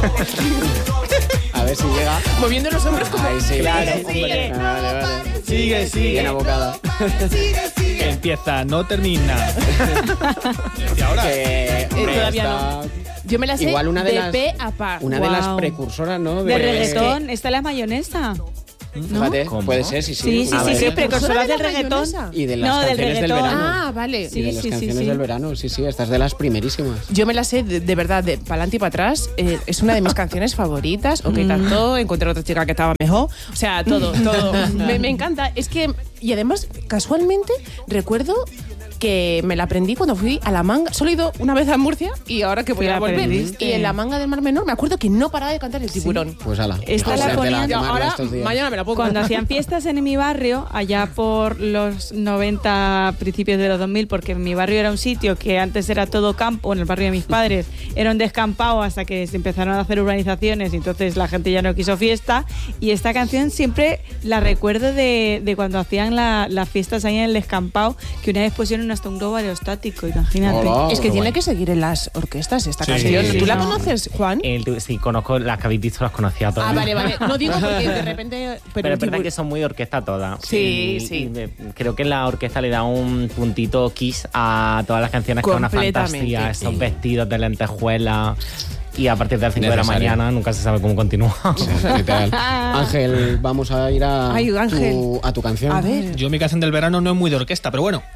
A ver si llega. Moviendo los hombros como... Ahí sí, Claro, hombre. Vale. Sigue. Bien abocada. Empieza, no termina. ¿Y ahora? Que, hombre, todavía está- Yo me la sé Igual una de de las- pe a pa. Una de las Guau. precursoras, ¿no? De reggaetón, esta es la mayonesa. Fíjate, ¿Cómo? puede ser, sí. Sí, A ver. precursoras del ¿de la reggaetón. mayonesa? Y de las No, del canciones del reggaetón. verano. Ah, vale. Y de las sí, canciones sí. del verano, sí, esta es de las primerísimas. Yo me la sé de verdad, de para adelante y para atrás. Es una de mis canciones favoritas. Ok, tanto, encontré otra chica que estaba mejor. O sea, todo. Me encanta. Es que, y además, casualmente, recuerdo que me la aprendí cuando fui a La Manga. Solo he ido una vez a Murcia y ahora que voy Te a la volver. aprendiste. Y en La Manga del Mar Menor me acuerdo que no paraba de cantar El Tiburón. Pues ala. Esta Pues la hacértela, ponían- quemarla Ahora, estos días. mañana me la pongo. Cuando hacían fiestas en mi barrio, allá por los 90, principios de los 2000, porque mi barrio era un sitio que antes era todo campo, en el barrio de mis padres, era un descampado hasta que se empezaron a hacer urbanizaciones y entonces la gente ya no quiso fiesta. Y esta canción siempre la recuerdo de cuando hacían las fiestas ahí en el descampado, que una vez pusieron hasta un globo aerostático, imagínate. Hola. Es que Qué tiene guay. que seguir en las orquestas esta Sí, canción. sí, ¿Tú la no. conoces, Juan? Sí, conozco las que habéis visto, las conocía todas. Ah, vale. No digo porque de repente... Pero el es verdad Tiburón- que son muy de orquesta todas. Sí, Y- sí. y creo que la orquesta le da un puntito kiss a todas las canciones, que es una Completamente. fantasía. Esos vestidos de lentejuela. Y a partir de las 5 de la Necesario. mañana nunca se sabe cómo continúa. Literal. Ángel, vamos a ir a, Ay, Ángel. a tu canción. A ver. Yo mi canción del verano no es muy de orquesta, pero bueno.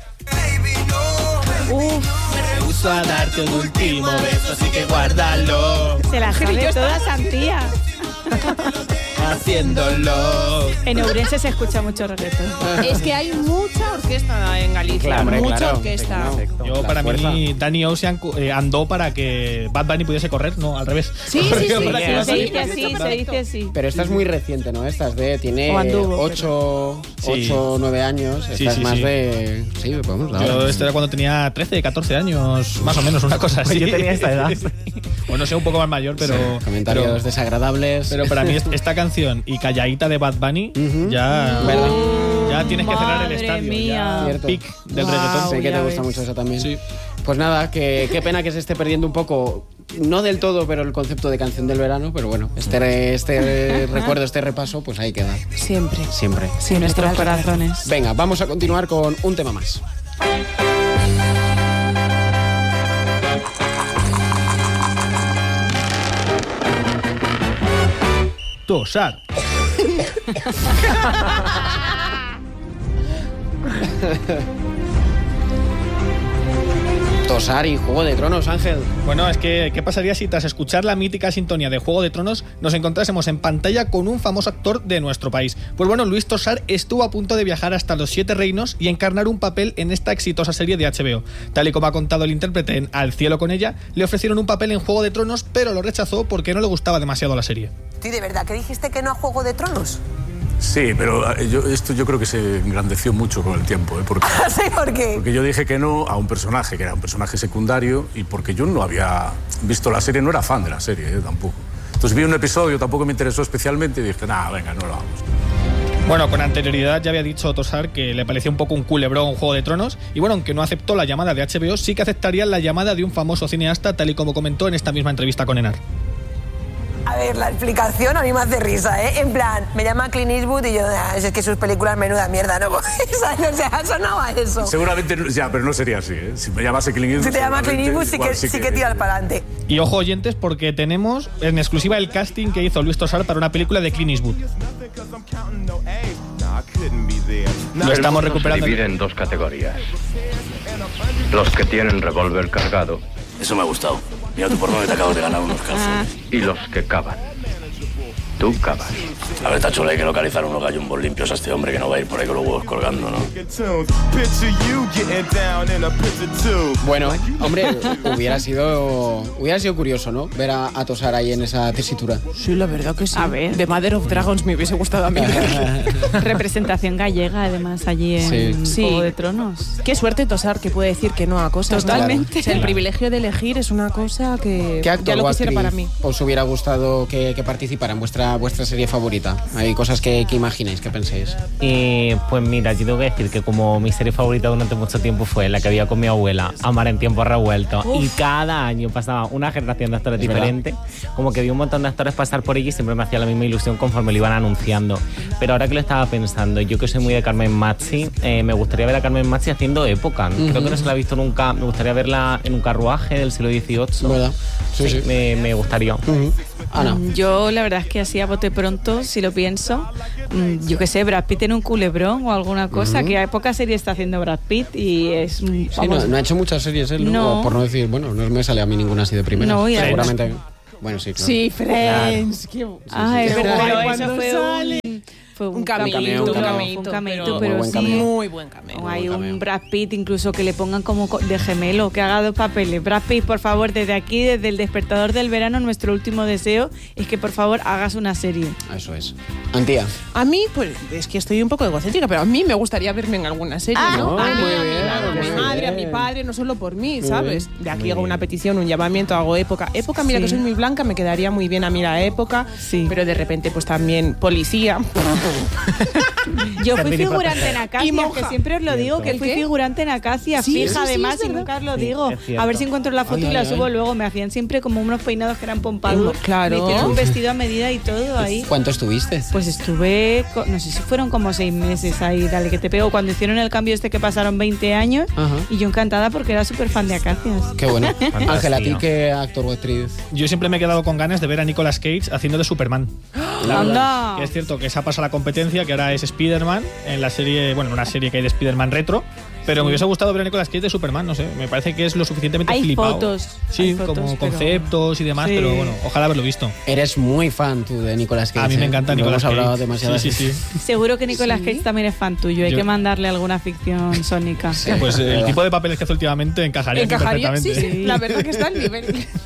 Me rehuso a darte un último beso, así que guárdalo. Se la sabe toda Santía. Haciéndolo. En Ourense se escucha mucho reggaetón. Es que hay mucha orquesta en Galicia. Claro, hombre, mucha claro. orquesta. Perfecto. Yo, La para fuerza. mí, Danny Ocean andó para que Bad Bunny pudiese correr, no, al revés. Sí. Para que Se no dice así, se dice así. Pero esta es muy reciente, ¿no? Esta es de... Tiene O anduvo, 8 Sí. o 9 años. Esta Sí, es sí, más sí. de... Sí, vamos, Yo esto era cuando tenía 13, 14 años, más o menos, una cosa así. Yo tenía esta edad. O no sé, un poco más mayor, pero... Comentarios pero, desagradables. pero para mí esta canción y Calladita de Bad Bunny ya... ¿Verdad? Ya tienes que cerrar el Madre estadio. mía. Ya, Cierto. pic del Guau. reggaetón. Sé que te ya gusta ves. mucho eso también. Sí. Pues nada, qué pena que se esté perdiendo un poco, no del todo, pero el concepto de canción del verano, pero bueno, este recuerdo, este repaso, pues ahí queda. Siempre. Siempre. Sí, Nuestros corazones. Venga, vamos a continuar con un tema más. Tosar. Tosar y Juego de Tronos, Ángel. Bueno, es que, ¿qué pasaría si tras escuchar la mítica sintonía de Juego de Tronos nos encontrásemos en pantalla con un famoso actor de nuestro país? Pues bueno, Luis Tosar estuvo a punto de viajar hasta los 7 reinos y encarnar un papel en esta exitosa serie de HBO. Tal y como ha contado el intérprete en Al cielo con ella, le ofrecieron un papel en Juego de Tronos, pero lo rechazó porque no le gustaba demasiado la serie. ¿Tú de verdad que dijiste que no a Juego de Tronos? Sí, pero yo creo que se engrandeció mucho con el tiempo, ¿eh? Porque Sí, ¿por qué? yo dije que no a un personaje que era un personaje secundario y porque yo no había visto la serie, no era fan de la serie, tampoco. Entonces vi un episodio, tampoco me interesó especialmente y dije, nada, venga, no lo hagamos. Bueno, con anterioridad ya había dicho Tosar que le parecía un poco un culebrón Juego de Tronos y bueno, aunque no aceptó la llamada de HBO, sí que aceptaría la llamada de un famoso cineasta, tal y como comentó en esta misma entrevista con Enar. A ver, la explicación a mí me hace risa, ¿eh? En plan, me llama Clint Eastwood y yo, es que sus películas menuda mierda, ¿no? O sea, sonaba eso. Seguramente, ya, pero no sería así, ¿eh? Si me llamase Clint Eastwood... Si te llama Clint Eastwood, igual sí que tiras para adelante. Y ojo oyentes, porque tenemos en exclusiva el casting que hizo Luis Tosar para una película de Clint Eastwood. Lo estamos recuperando. Se divide en dos categorías. Los que tienen revólver cargado. Eso me ha gustado. Mira tú por dónde te acabas de ganar unos calzones. Y los que cavan. Tú cavas. A ver, Tacho, hay que localizar unos gallumbos limpios a este hombre que no va a ir por ahí con los huevos colgando, ¿no? Bueno, hombre, hubiera sido curioso, ¿no? Ver a Tosar ahí en esa tesitura. Sí, la verdad que sí. A ver. The Mother of Dragons me hubiese gustado a mí. Representación gallega, además, allí en Sí. Juego de Tronos. Qué suerte Tosar que puede decir que no a cosas. Totalmente. O sea, el privilegio de elegir es una cosa que ¿Qué actor ya lo o quisiera actriz para mí. os hubiera gustado que participara en vuestra sería vuestra serie favorita? Hay cosas que imagináis, que penséis. Pues mira, yo tengo que decir que como mi serie favorita durante mucho tiempo fue la que había con mi abuela, Amar en tiempos revueltos, y cada año pasaba una generación de actores diferentes, como que vi un montón de actores pasar por ella y siempre me hacía la misma ilusión conforme lo iban anunciando. Pero ahora que lo estaba pensando, yo que soy muy de Carmen Machi, me gustaría ver a Carmen Machi haciendo época. Creo que no se la he visto nunca, me gustaría verla en un carruaje del siglo XVIII. ¿Verdad? Sí. Me gustaría. Ana. Yo la verdad es que así a bote pronto, si lo pienso, yo qué sé, Brad Pitt en un culebrón o alguna cosa, que a poca serie está haciendo Brad Pitt y es... Sí, no ha hecho muchas series él, ¿no? O por no decir, bueno, no me sale a mí ninguna así de primera. No, y seguramente... Bueno, sí, claro. Sí, Friends. Claro. Ah, es verdad, Pero eso fue un cameíto, pero sí. Muy buen cameo. O hay un Brad Pitt incluso que le pongan como de gemelo, que haga 2 papeles. Brad Pitt, por favor, desde aquí, desde El Despertador del Verano, nuestro último deseo es que por favor hagas una serie. Eso es. Antía. A mí, pues es que estoy un poco egocéntrica, pero a mí me gustaría verme en alguna serie, ¿no? muy bien, A mi madre, a mi padre, no solo por mí, ¿sabes? De aquí hago una petición, un llamamiento, hago época. Época, mira que soy muy blanca, me quedaría muy bien a mí la época, pero de repente pues también policía. Yo fui figurante en Acacia, que siempre os lo digo, que fui figurante en Acacia, fija además, y nunca os lo digo. A ver si encuentro la foto y la subo luego. Me hacían siempre como unos peinados que eran pompados. Claro. Me hicieron un vestido a medida y todo ahí. ¿Cuánto estuviste? Pues estuve, no sé si fueron como 6 meses ahí, dale que te pego, cuando hicieron el cambio que pasaron 20 años. Y yo encantada porque era súper fan de Acacias. Qué bueno. Ángela, ¿a ti qué actor o actriz? Yo siempre me he quedado con ganas de ver a Nicolas Cage haciendo de Superman. ¡Anda! Que es cierto que esa pasa la competencia, que ahora es Spider-Man en la serie, bueno, en una serie que hay de Spider-Man retro, pero me hubiese gustado ver a Nicolas Cage de Superman, no sé, me parece que es lo suficientemente flipado. Sí, hay fotos, como conceptos y demás, pero bueno, ojalá haberlo visto. Eres muy fan tú de Nicolas Cage. A mí me encanta Nicolas Cage. Hemos hablado demasiado. Sí. Seguro que Nicolas Cage también es fan tuyo, hay que mandarle alguna ficción sónica. Pues el tipo de papeles que hace últimamente encajaría perfectamente. Sí, la verdad que está al nivel.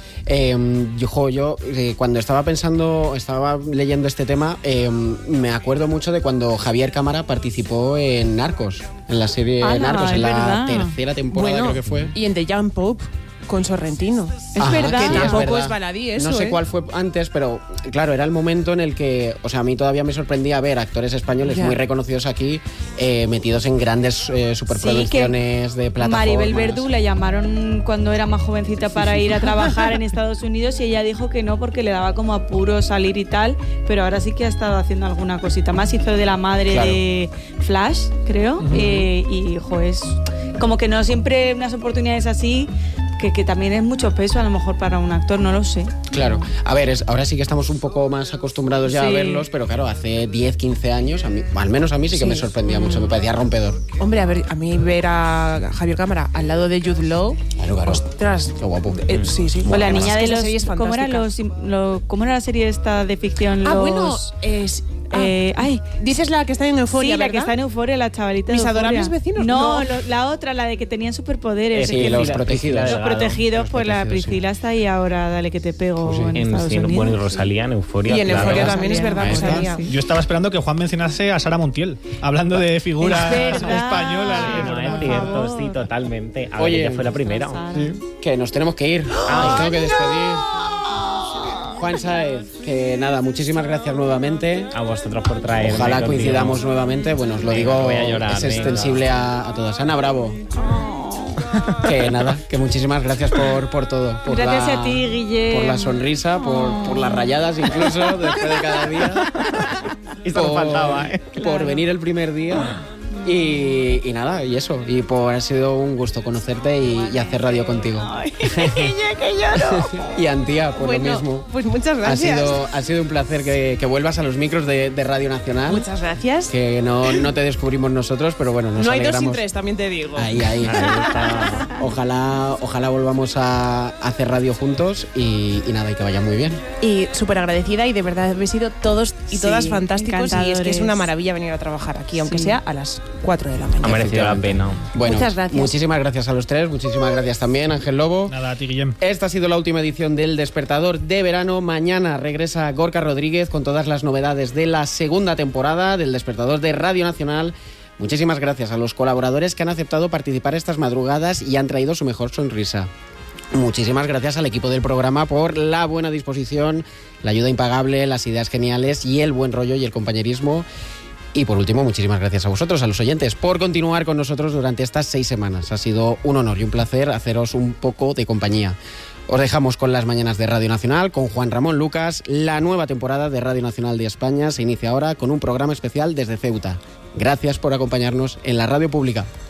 Yo cuando estaba leyendo este tema, me acuerdo mucho de cuando Javier Cámara participó en Narcos, en la serie Narcos, en la tercera temporada creo que fue. Y en The Young Pope con Sorrentino. Es verdad. Que tampoco es verdad. baladí eso. No sé cuál fue antes, pero claro, era el momento en el que, o sea, a mí todavía me sorprendía ver actores españoles muy reconocidos aquí metidos en grandes superproducciones de plataformas. Maribel Verdú la llamaron cuando era más jovencita para ir a trabajar en Estados Unidos y ella dijo que no porque le daba como apuro salir y tal, pero ahora sí que ha estado haciendo alguna cosita más. Hizo de la madre de Flash, creo, y es como que no siempre unas oportunidades así que también es mucho peso a lo mejor para un actor, no lo sé. Claro, a ver, ahora sí que estamos un poco más acostumbrados ya a verlos, pero claro, hace 10, 15 años, al menos a mí sí que me sorprendía mucho, me parecía rompedor. Hombre, a mí ver a Javier Cámara al lado de Jude Law, claro. Ostras, qué guapo. Sí. O la niña de ¿cómo era la serie esta de ficción? Bueno, es... dices la que está en Euforia, sí, ¿verdad? la que está en Euforia, la chavalita de ¿Mis Euphoria. adorables vecinos? No, la otra, la de que tenían superpoderes. Sí, los protegidos. Los protegidos, pues la Priscila está ahí ahora, dale que te pego en Estados Unidos. Bueno, y Rosalía en Euforia. Y en Euforia también es verdad, Rosalía. Yo estaba esperando que Juan mencionase a Sara Montiel, hablando de figuras españolas. Es cierto, sí, totalmente. Oye, ella fue la primera. Que nos tenemos que ir. Nos tengo que despedir. Juan Sáez, que nada, muchísimas gracias nuevamente. A vosotros por traerme. Ojalá coincidamos nuevamente. Bueno, os lo digo, voy a llorar, es extensible a todas. Ana Bravo. Que nada, que muchísimas gracias por todo. Gracias a ti, Guille. Por la sonrisa, por las rayadas incluso, después de cada día. Esto no faltaba, Por venir el primer día. Y nada, y eso. Y ha sido un gusto conocerte y hacer radio contigo. Ay, que lloro. Y Antía, por lo mismo. Pues muchas gracias. Ha sido un placer que vuelvas a los micros de Radio Nacional. Muchas gracias. Que no te descubrimos nosotros, pero bueno, nos no hay alegramos. 2 sin 3, también te digo. Ahí está. Ojalá volvamos a hacer radio juntos y nada, y que vaya muy bien. Y súper agradecida y de verdad habéis sido todos y todas fantásticos y es que es una maravilla venir a trabajar aquí, aunque sea a las 4 de la mañana. Ha merecido la pena. Bueno, muchas gracias. Muchísimas gracias a los tres, muchísimas gracias también, Ángel Lobo. Nada, a ti, Guillem. Esta ha sido la última edición del Despertador de Verano. Mañana regresa Gorka Rodríguez con todas las novedades de la segunda temporada del Despertador de Radio Nacional. Muchísimas gracias a los colaboradores que han aceptado participar estas madrugadas y han traído su mejor sonrisa. muchísimas gracias al equipo del programa por la buena disposición, la ayuda impagable, las ideas geniales y el buen rollo y el compañerismo. Y por último, muchísimas gracias a vosotros, a los oyentes, por continuar con nosotros durante estas 6 semanas. Ha sido un honor y un placer haceros un poco de compañía. Os dejamos con las mañanas de Radio Nacional, con Juan Ramón Lucas. La nueva temporada de Radio Nacional de España se inicia ahora con un programa especial desde Ceuta. Gracias por acompañarnos en la radio pública.